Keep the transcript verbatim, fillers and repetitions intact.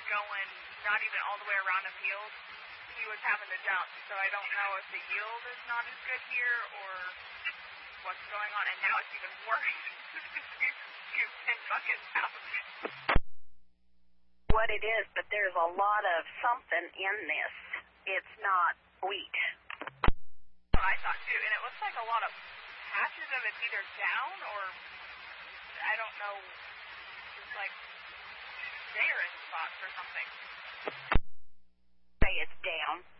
going not even all the way around a field. He was having to jump, so I don't know if the yield is not as good here or what's going on, and now it's even worse. Two ten buckets out. What it is, but there's a lot of something in this. It's not wheat. What I thought too, and it looks like a lot of patches of it's either down or I don't know, just like there in spots or something. Say it's down.